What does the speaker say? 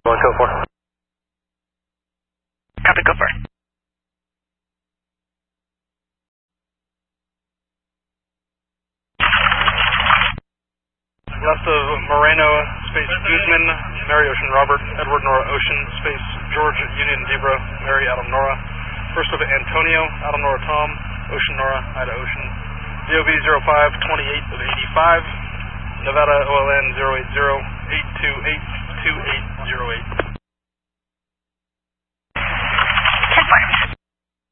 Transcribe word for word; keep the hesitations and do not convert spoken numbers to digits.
One, go for. Copy, go for. Left of Moreno, space Guzman, Mary Ocean Robert, Edward Nora Ocean, space George Union Zebra, Mary Adam Nora. First of Antonio, Adam Nora Tom, Ocean Nora, Ida Ocean. D O B zero five twenty-eight of eighty-five, Nevada O L N zero eight zero eight two eight two eight zero eight. ten four.